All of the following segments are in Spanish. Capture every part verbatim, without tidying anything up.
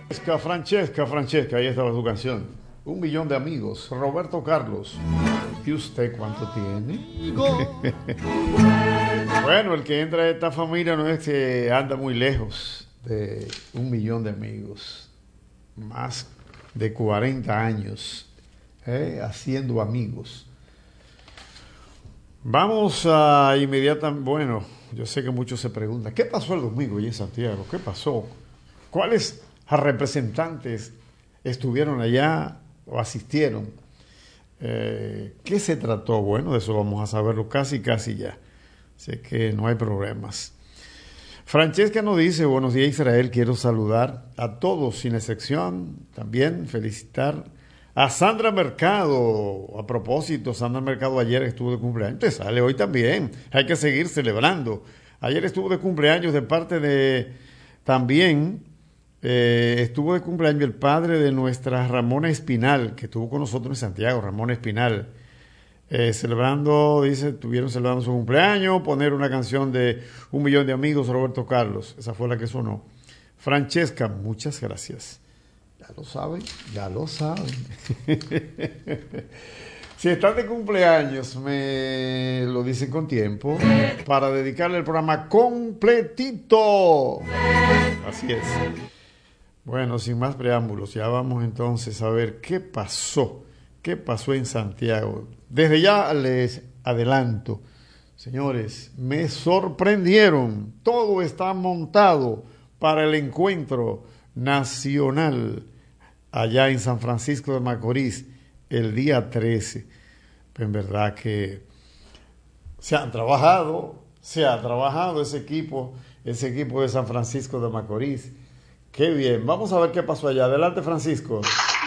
Francesca, Francesca, Francesca, ahí estaba tu canción. Un millón de amigos. Roberto Carlos. ¿Y usted cuánto tiene? Bueno, el que entra a esta familia no es que anda muy lejos de un millón de amigos. Más de cuarenta años ¿eh? haciendo amigos. Vamos a inmediatamente. Bueno, yo sé que muchos se preguntan, ¿qué pasó el domingo allí en Santiago? ¿Qué pasó? ¿Cuáles representantes estuvieron allá o asistieron? Eh, ¿Qué se trató? Bueno, de eso vamos a saberlo casi, casi ya. Sé que no hay problemas. Francesca nos dice, buenos días Israel, quiero saludar a todos sin excepción, también felicitar a Sandra Mercado. A propósito, Sandra Mercado ayer estuvo de cumpleaños, te sale hoy también, hay que seguir celebrando. Ayer estuvo de cumpleaños de parte de, también eh, estuvo de cumpleaños el padre de nuestra Ramona Espinal, que estuvo con nosotros en Santiago, Ramona Espinal. Eh, celebrando, dice, estuvieron celebrando su cumpleaños, poner una canción de Un millón de amigos, Roberto Carlos, esa fue la que sonó. Francesca, muchas gracias. Ya lo saben, ya lo saben. Si están de cumpleaños, me lo dicen con tiempo, para dedicarle el programa completito. Así es. Bueno, sin más preámbulos, ya vamos entonces a ver qué pasó. ¿Qué pasó en Santiago? Desde ya les adelanto, señores, me sorprendieron. Todo está montado para el encuentro nacional allá en San Francisco de Macorís el día trece. En verdad que se han trabajado, se ha trabajado ese equipo, ese equipo de San Francisco de Macorís. Qué bien. Vamos a ver qué pasó allá. Adelante, Francisco.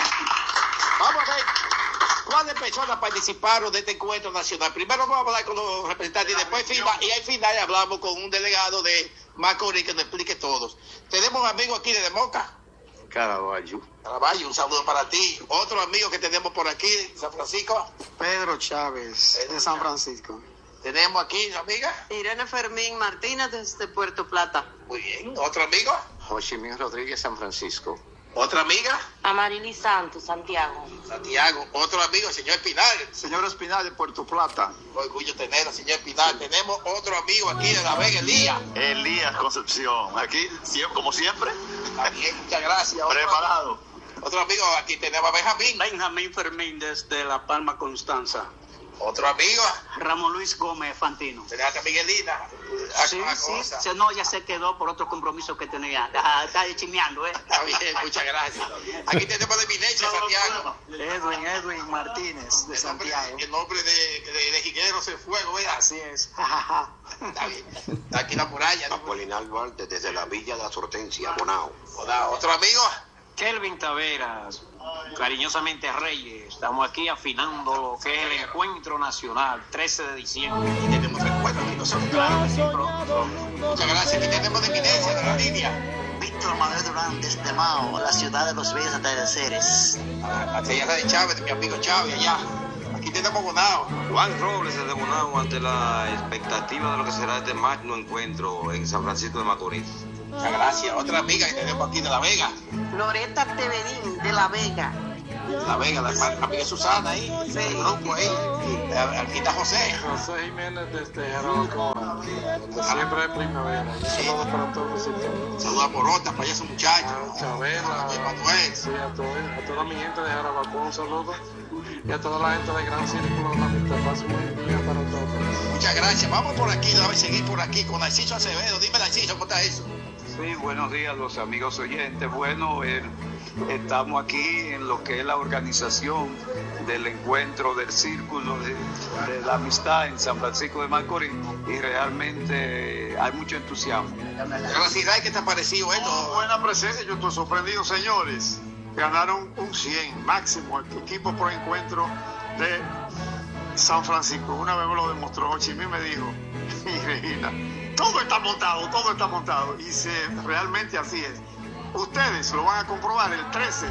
Personas participaron de este encuentro nacional. Primero vamos a hablar con los representantes y después final, y al final hablamos con un delegado de Macorís que nos explique todos. Tenemos un amigo aquí de Moca. Caraballo. Caraballo, un saludo para ti. Otro amigo que tenemos por aquí, San Francisco. Pedro Chávez, Pedro de San Chávez. Francisco. Tenemos aquí, amiga. Irene Fermín Martínez desde Puerto Plata. Muy bien. Otro amigo. Josimín Rodríguez, San Francisco. Otra amiga. Amarili Santos, Santiago. Santiago. Otro amigo, el señor Espinal. Señor Espinal de Puerto Plata. Orgullo tenerlo, señor Espinal. Tenemos otro amigo aquí de La Vega, Elías. Elías Concepción. Aquí, como siempre. También, muchas gracias. Otro, Preparado. otro amigo, aquí tenemos a Benjamín. Benjamín Fermín desde La Palma, Constanza. Otro amigo. Ramón Luis Gómez Fantino. Tenemos a Miguelina. Sí, sí, sí, no, ya se quedó por otro compromiso que tenía. Está, está chimeando, ¿eh? Está bien, muchas gracias. Aquí tenemos de Eminencia, Santiago. Edwin, Edwin Martínez, de El nombre, Santiago. el nombre de, de, de Jigueros en Fuego, ¿verdad? Así es. Está bien. Está aquí la muralla, ¿no? Apolinar Duarte, desde la Villa de las Hortensias, Bonao. Hola, otro amigo. Kelvin Taveras, cariñosamente Reyes, estamos aquí afinando lo que es el encuentro nacional, trece de diciembre. Y tenemos encuentro aquí nosotros. Claro que sí, pronto. Muchas gracias. Aquí tenemos de Eminencia, de la línea. Víctor Manuel Durán desde Mao, la ciudad de los bellos atardeceres. La tierra de Chávez, de mi amigo Chávez, allá. Aquí tenemos Bonao. Juan Robles desde Bonao ante la expectativa de lo que será este magno encuentro en San Francisco de Macorís. Muchas gracias. Otra amiga que tenemos aquí de La Vega. Loreta Teverín, de La Vega. La Vega, la amiga Susana ahí. Sí. El grupo ahí. Aquí está José. José Jiménez desde Jarabacoa. Siempre es primavera. Saludos para todos y todos. Saludos a Morota, para allá esos muchachos. A Chabela. A Manuel. Sí, a, todo, a toda mi gente de Jarabacoa un saludo. Y a toda la gente del Gran Círculo de la Amistad. Paz muy bien para todos. Muchas gracias. Vamos por aquí, vamos a seguir por aquí con Narciso Acevedo. Dime, Narciso, ¿cómo está eso? Sí, buenos días los amigos oyentes. Bueno, eh, estamos aquí en lo que es la organización del encuentro del Círculo de, de la Amistad en San Francisco de Macorís y realmente hay mucho entusiasmo. Gracias, ¿qué te ha parecido esto? Oh, buena presencia, yo estoy sorprendido, señores. Ganaron un cien máximo el equipo por encuentro de San Francisco. Una vez me lo demostró, Chimí me dijo, y Regina, todo está montado, todo está montado. Y se, realmente así es. Ustedes lo van a comprobar el trece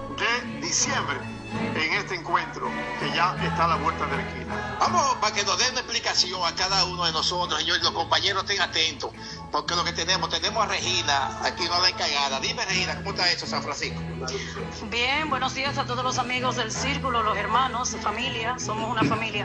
de diciembre en este encuentro que ya está a la vuelta de la esquina. Vamos, para que nos den una explicación a cada uno de nosotros, señores, los compañeros estén atentos. porque lo que tenemos, tenemos a Regina, aquí una encargada. Dime, Regina, ¿cómo está eso San Francisco? Bien, buenos días a todos los amigos del círculo, los hermanos, familia, somos una familia.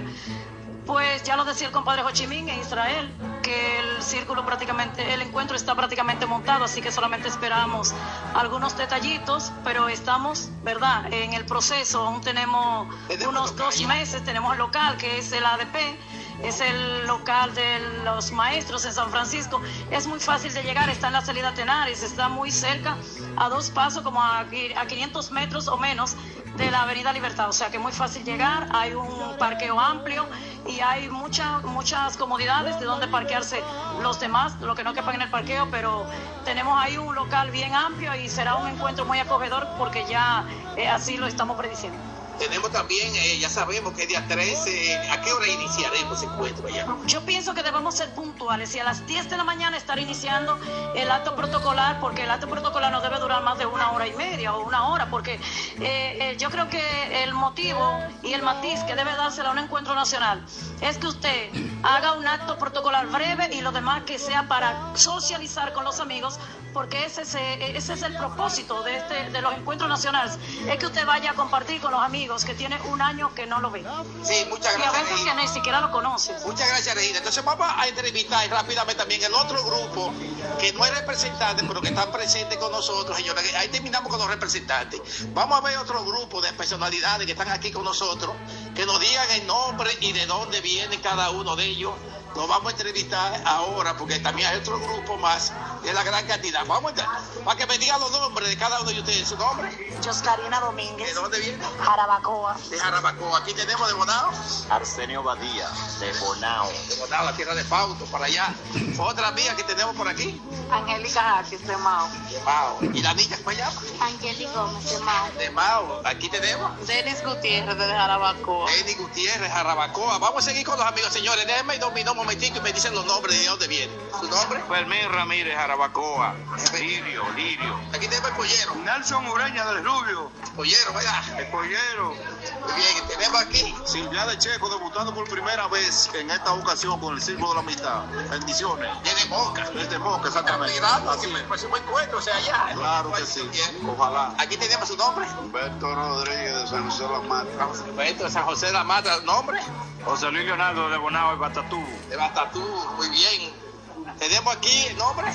Pues ya lo decía el compadre Ho Chi Minh en Israel, que el círculo prácticamente, el encuentro está prácticamente montado, así que solamente esperamos algunos detallitos, pero estamos, ¿verdad?, en el proceso. Aún tenemos unos dos meses, tenemos el local, que es el A D P, es el local de los maestros en San Francisco. Es muy fácil de llegar, está en la salida Tenares, está muy cerca, a dos pasos, como a, a quinientos metros o menos de la Avenida Libertad, o sea que es muy fácil llegar, hay un parqueo amplio y hay mucha, muchas comodidades de donde parquearse los demás, lo que no quepan en el parqueo, pero tenemos ahí un local bien amplio y será un encuentro muy acogedor porque ya eh, así lo estamos prediciendo. Tenemos también, eh, ya sabemos que el día trece, ¿a qué hora iniciaremos ese encuentro allá? Yo pienso que debemos ser puntuales y a las diez de la mañana estar iniciando el acto protocolar, porque el acto protocolar no debe durar más de una hora y media o una hora, porque eh, eh, yo creo que el motivo y el matiz que debe dársela a un encuentro nacional es que usted haga un acto protocolar breve y lo demás que sea para socializar con los amigos, porque ese es, ese es el propósito de, este, de los encuentros nacionales, es que usted vaya a compartir con los amigos que tiene un año que no lo ve. Sí, muchas gracias. Y a veces Regina. Que ni siquiera lo conoces. Muchas gracias, Regina. Entonces vamos a entrevistar rápidamente también el otro grupo que no es representante, pero que están presentes con nosotros, señores. Ahí terminamos con los representantes. Vamos a ver otro grupo de personalidades que están aquí con nosotros, que nos digan el nombre y de dónde viene cada uno de ellos. Los vamos a entrevistar ahora porque también hay otro grupo más de la gran cantidad. Vamos a, para que me digan los nombres de cada uno de ustedes. ¿Su nombre? Joscarina Domínguez. ¿De dónde viene? Jarabacoa. De Jarabacoa. Aquí tenemos de Bonao. Arsenio Badía, de Bonao. De Bonao, la tierra de Fausto, para allá. Otra amiga que tenemos por aquí. Angélica Jaques, de Mao. De Mao. ¿Y la niña cómo se llama? Angélica Gómez, de Mao. De Mao. Aquí tenemos. Denis Gutiérrez, de Jarabacoa. Denis Gutiérrez, Jarabacoa. Vamos a seguir con los amigos, señores. Déjenme dominar un momentico y me dicen los nombres de dónde viene. ¿Su nombre? Fermín Ramírez, Jarabacoa. Lirio, Lirio. Aquí tenemos el pollero. Nelson Ureña del Rubio. Pollero, vaya. El pollero. Muy bien, tenemos aquí Silvia de Checo debutando por primera vez en esta ocasión con el Círculo de la Amistad. Bendiciones. Desde Moca. Desde Moca, exactamente. Así me parece un buen encuentro, o sea, allá. Claro que sí. Ojalá. Aquí tenemos su nombre. Humberto Rodríguez de San José de la Mata. Humberto de San José de la Mata, ¿nombre? José Luis Leonardo de Bonao y Batatú. De Batatú, muy bien. Tenemos aquí el nombre.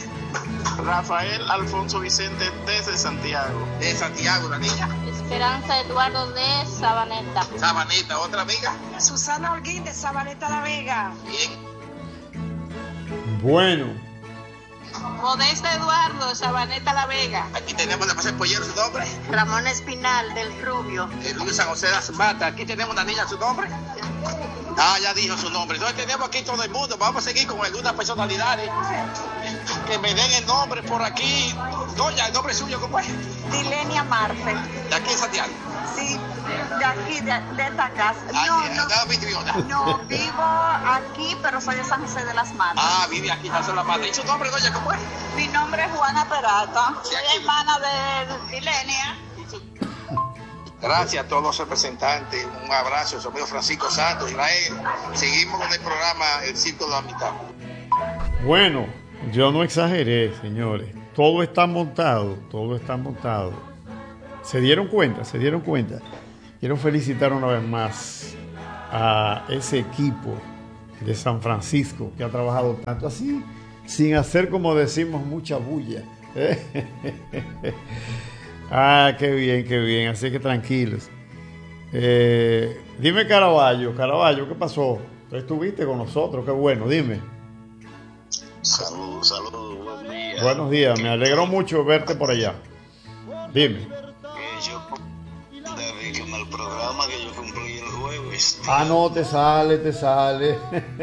Rafael Alfonso Vicente desde Santiago. De Santiago, la niña. Esperanza Eduardo de Sabaneta. Sabaneta, otra amiga. Susana Holguín de Sabaneta La Vega. Bien. Bueno. Modesta Eduardo de Sabaneta La Vega. Aquí tenemos de el pollero, su nombre. Ramón Espinal del Rubio. El Rubio San José de las Matas. Aquí tenemos una niña, su nombre. Ah, ya dijo su nombre. Entonces tenemos aquí todo el mundo. Vamos a seguir con algunas personalidades que me den el nombre por aquí. Doña, ¿el nombre suyo cómo es? Dilenia Marte. ¿De aquí en Santiago? Sí, de aquí, de, de esta casa. Ah, no, sí, no, no, vivo aquí, pero soy de San José de las Matas. Ah, vive aquí en San José de las Matas. ¿Y su nombre, doña, cómo es? Mi nombre es Juana Peralta. Soy hermana de Dilenia. Gracias a todos los representantes. Un abrazo a su amigo Francisco Santos, Israel. Seguimos con el programa El Círculo de la Amistad. Bueno, yo no exageré, señores. Todo está montado, todo está montado. ¿Se dieron cuenta? ¿Se dieron cuenta? Quiero felicitar una vez más a ese equipo de San Francisco que ha trabajado tanto así, sin hacer, como decimos, mucha bulla. Ah, qué bien, qué bien. Así que tranquilos. Eh, dime, Caraballo, Caraballo, ¿qué pasó? Tú estuviste con nosotros, qué bueno, dime. Saludos, saludos, buen día. Buenos días, me alegró mucho verte por allá. Dime. Eh, yo, en el programa que yo cumplí el jueves. Ah, no, te sale, te sale.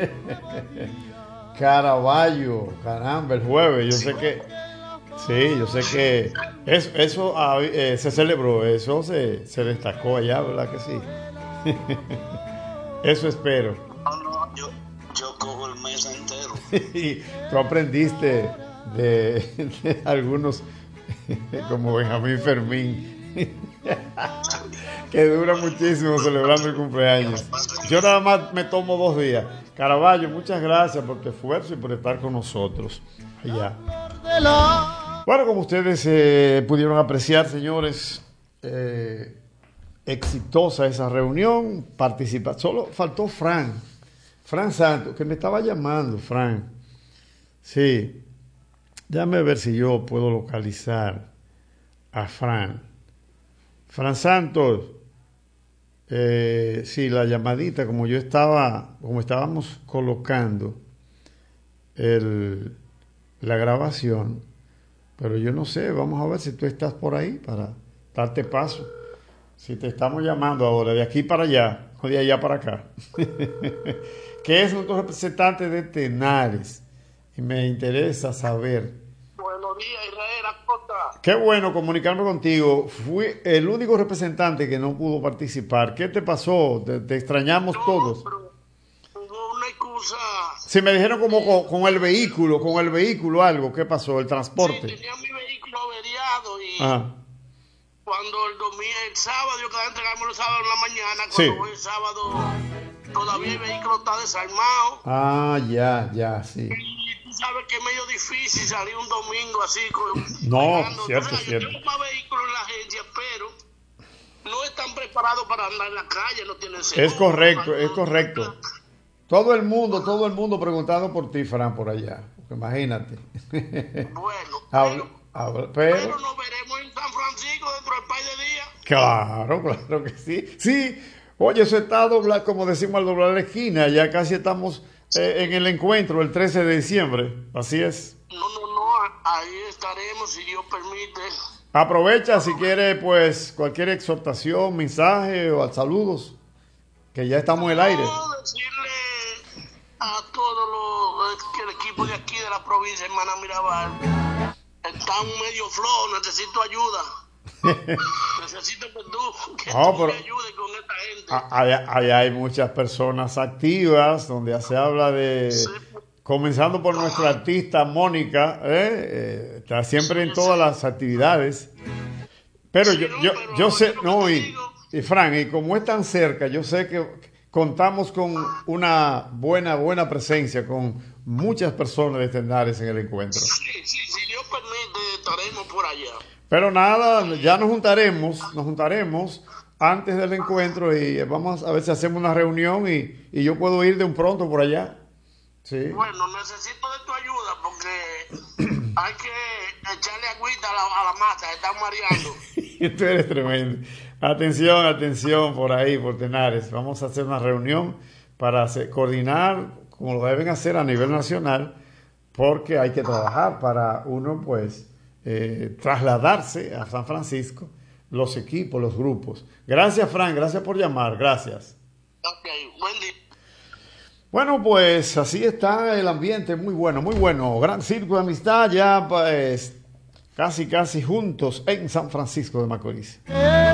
Caraballo, caramba, el jueves, yo sé que... Sí, yo sé que eso, eso eh, se celebró, eso se, se destacó allá, ¿verdad que sí? Eso espero. No, no, yo, yo cojo el mes entero. Y tú aprendiste de, de algunos, como Benjamín Fermín, Que dura muchísimo celebrando el cumpleaños. Yo nada más me tomo dos días. Caraballo, muchas gracias por tu esfuerzo y por estar con nosotros allá. Bueno, como ustedes eh, pudieron apreciar, señores, eh, exitosa esa reunión, participa. Solo faltó Fran, Fran Santos, que me estaba llamando, Fran. Sí, déjame ver si yo puedo localizar a Fran. Fran Santos, eh, sí, la llamadita, como yo estaba, como estábamos colocando el, la grabación, pero yo no sé, vamos a ver si tú estás por ahí para darte paso. Si te estamos llamando ahora, de aquí para allá, o de allá para acá, que es nuestro representante de Tenares, y me interesa saber. Buenos días, Israel Acosta. Qué bueno comunicarme contigo. Fui el único representante que no pudo participar. ¿Qué te pasó? Te, te extrañamos no, todos. Pero hubo una excusa. Si me dijeron como con, con el vehículo, con el vehículo algo, ¿qué pasó? El transporte. Sí, tenía mi vehículo averiado y Ajá. Cuando el domingo, el sábado, yo quedaba entregármelo el sábado en la mañana, cuando sí. fue el sábado, todavía el vehículo está desarmado. Ah, ya, ya, sí. Y tú sabes que es medio difícil salir un domingo así. Con, no, pegando. cierto, o sea, cierto. Yo tengo más vehículos en la agencia, pero no están preparados para andar en la calle, no tienen seguro. Es correcto, es correcto. Todo el mundo, todo el mundo preguntando por ti, Fran, por allá. Porque imagínate. Bueno, habla, habla, pero, pero nos veremos en San Francisco dentro del par de días. Claro, claro que sí. Sí, oye, eso está doblado, como decimos al doblar la esquina, ya casi estamos eh, en el encuentro el trece de diciembre, así es. No, no, no, ahí estaremos si Dios permite. Aprovecha si quiere, pues, cualquier exhortación, mensaje o saludos, que ya estamos en el aire. No, decirle a todos los, que el equipo de aquí de la provincia, hermana Mirabal, está un medio flojo, necesito ayuda. Necesito que tú, que no, tú pero, me ayudes con esta gente. Allá, allá hay muchas personas activas donde se habla de, sí, comenzando por nuestra artista Mónica, ¿eh? Eh, está siempre sí, en todas sí. las actividades. Pero sí, yo, no, yo, pero yo sé, no, y, y Fran, y como es tan cerca, yo sé que contamos con una buena, buena presencia, con muchas personas de Tenares en el encuentro. Sí, sí, si Dios permite, estaremos por allá. Pero nada, ya nos juntaremos, nos juntaremos antes del encuentro y vamos a ver si hacemos una reunión y, y yo puedo ir de un pronto por allá. Sí. Bueno, necesito de tu ayuda porque hay que echarle agüita a la, a la masa, están mareando. Tú eres tremendo. Atención, atención por ahí, por Tenares. Vamos a hacer una reunión para hacer, coordinar como lo deben hacer a nivel nacional, porque hay que trabajar para uno, pues, Eh, trasladarse a San Francisco, los equipos, los grupos. Gracias, Fran, gracias por llamar, gracias. Okay, buen día. Bueno, pues así está el ambiente, muy bueno, muy bueno. Gran Circo de Amistad, ya pues casi, casi juntos en San Francisco de Macorís.